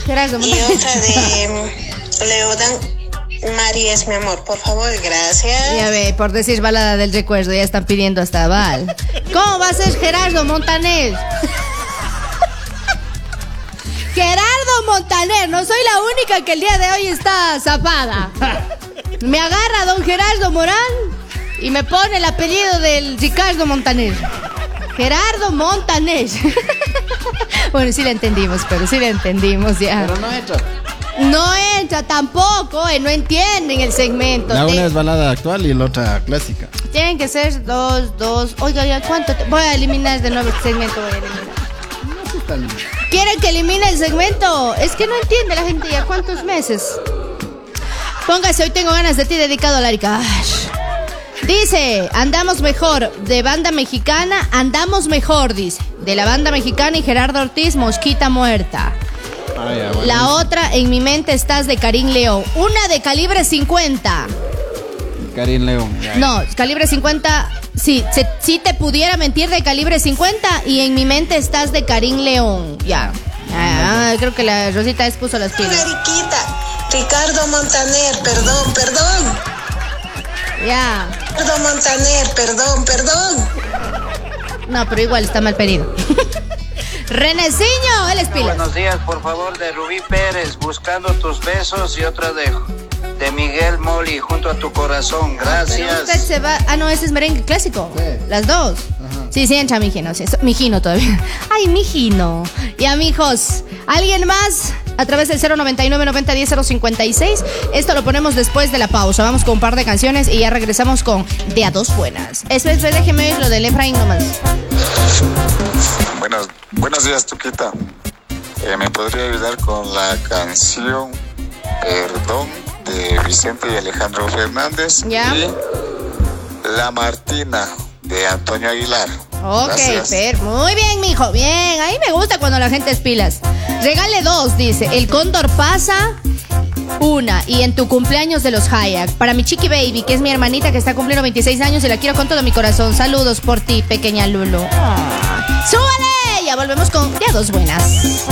Gerardo Y Montaner. otra de Leodan. Mari es mi amor, por favor, gracias. Ya ve, por decir balada del recuerdo, ya están pidiendo hasta Val. ¿Cómo va a ser Gerardo Montaner? Gerardo Montaner, no soy la única que el día de hoy está zapada. Me agarra don Gerardo Morán y me pone el apellido del Ricardo Montaner. Gerardo Montaner. Bueno, sí la entendimos, pero sí la entendimos ya. Pero no entra. No entra tampoco, no entienden el segmento. La una es balada actual y la otra clásica. Tienen que ser dos. Oiga, ya, ¿cuánto? Voy a eliminar de nuevo el segmento, voy a eliminar. No sé tan... ¿Quieren que elimine el segmento? Es que no entiende la gente ya cuántos meses. Póngase, hoy tengo ganas de ti, dedicado a Larica. Dice, andamos mejor, de banda mexicana, andamos mejor, dice. De la banda mexicana y Gerardo Ortiz, Mosquita Muerta. Ah, ya, bueno. La otra, En mi mente estás, de Karim León. Una de calibre 50. Karim León. Ya. No, calibre 50, sí te pudiera mentir, de calibre 50. Y En mi mente estás, de Karim León. Ya. Creo que la Rosita expuso las pilas. Mariquita, Ricardo Montaner, perdón. Ya. Ricardo Montaner, perdón. No, pero igual está mal pedido. Reneciño, él es pilas. Buenos días, por favor, de Rubí Pérez, Buscando tus besos, y otra de Miguel Moli, Junto a tu corazón. Gracias. Pero usted se va. Ah, no, ese es merengue clásico. Sí. Las dos. Ajá. Sí, entra Mijino. Sí, Mijino todavía. Ay, Mijino. Ya, mijos. ¿Alguien más? A través del 099-9010-056. Esto lo ponemos después de la pausa. Vamos con un par de canciones y ya regresamos con De a dos buenas. Eso es, déjeme oír lo del Efraín nomás. Buenos días, Tuquita. ¿Me podría ayudar con la canción Perdón de Vicente y Alejandro Fernández? Ya. Y La Martina de Antonio Aguilar. Ok, Gracias. Fer, muy bien, mijo, bien. Ahí me gusta cuando la gente es pilas. Regale dos, dice. El Cóndor pasa. Una, y en tu cumpleaños de los Hayak. Para mi Chiqui Baby, que es mi hermanita que está cumpliendo 26 años y la quiero con todo mi corazón. Saludos por ti, pequeña Lulu. ¡Súbale! Ya volvemos con De a dos buenas.